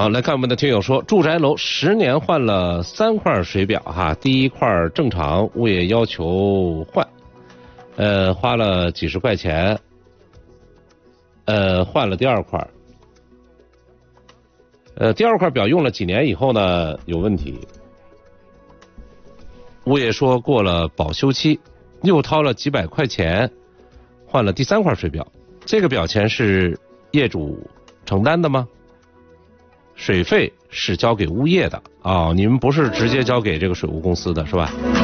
好，来看我们的听友说，住宅楼10年换了3块水表哈，第一块正常，物业要求换，花了几十块钱，换了第2块，第2块表用了几年以后呢有问题，物业说过了保修期，又掏了几百块钱换了第3块水表，这个表钱是业主承担的吗？水费是交给物业的啊，你们不是直接交给这个水务公司的是吧？